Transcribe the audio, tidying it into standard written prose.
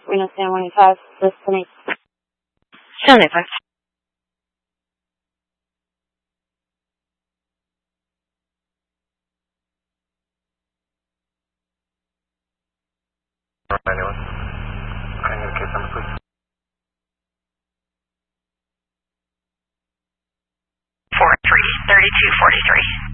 Reno San 185, destination. 75. I need a case number, please. 43, 3243.